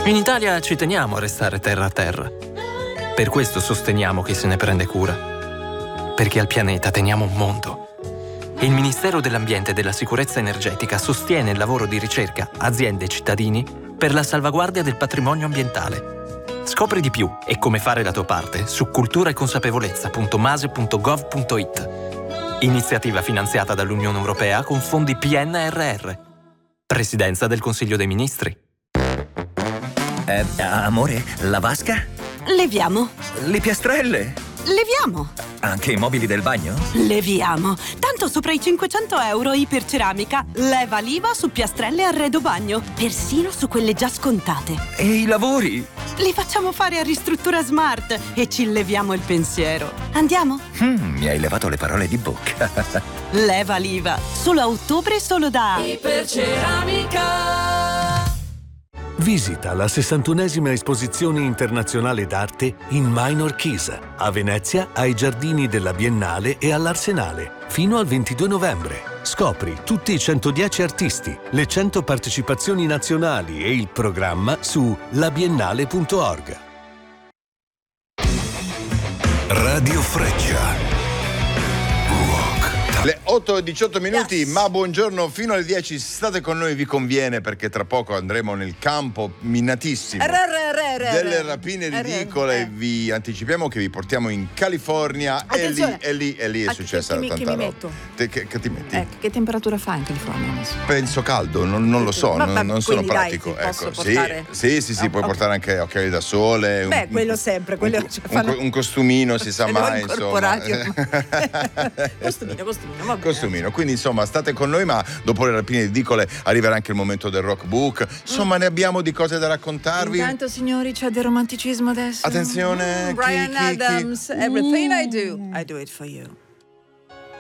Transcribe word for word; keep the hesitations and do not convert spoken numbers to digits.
In Italia ci teniamo a restare terra a terra. Per questo sosteniamo chi se ne prende cura. Perché al pianeta teniamo un mondo. Il Ministero dell'Ambiente e della Sicurezza Energetica sostiene il lavoro di ricerca, aziende e cittadini per la salvaguardia del patrimonio ambientale. Scopri di più e come fare la tua parte su cultura e consapevolezza punto mase punto gov punto it. Iniziativa finanziata dall'Unione Europea con fondi P N R R. Presidenza del Consiglio dei Ministri. Eh, amore, la vasca? Leviamo. Le piastrelle? Leviamo. Anche i mobili del bagno? Leviamo. Tanto sopra i cinquecento euro Iperceramica. Leva l'I V A su piastrelle e arredo bagno. Persino su quelle già scontate. E i lavori? Li facciamo fare a Ristruttura Smart e ci leviamo il pensiero. Andiamo? Mm, mi hai levato le parole di bocca. Leva l'I V A. Solo a ottobre, solo da Iperceramica. Visita la sessantunesima esposizione internazionale d'arte in Minor Chisa, a Venezia, ai giardini della Biennale e all'Arsenale, fino al ventidue novembre. Scopri tutti i centodieci artisti, le cento partecipazioni nazionali e il programma su labiennale punto org. Radio Freccia. Le otto e diciotto minuti, Yes. ma buongiorno fino alle dieci, state con noi, vi conviene perché tra poco andremo nel campo minatissimo R R R R. delle rapine ridicole. R R. Vi anticipiamo che vi portiamo in California e lì, Attenzione. e lì, e lì è Ah, successa che mi- tanta che mi roba. metto? Te- che, che ti metti? Eh, che temperatura fa in California adesso? Penso caldo, non, non lo so, Ma- non, ma non sono quindi dai, pratico. ti posso Ecco, portare? sì, sì, sì, sì, Ah, puoi ok. portare anche occhiali da sole. un- Beh, quello sempre, quello un, cioè, un- fanno- un costumino, si sa Ce l'ho mai, insomma. incorporati ormai. Costumino, costumino, va bene. Costumino, quindi insomma state con noi, ma dopo le rapine ridicole arriverà anche il momento del rock book. Insomma, ne abbiamo di cose da raccontarvi. Intanto, signori, c'è del romanticismo adesso. Attenzione, Mm, Brian chi, chi, chi? Adams, Everything I Do, I Do It For You.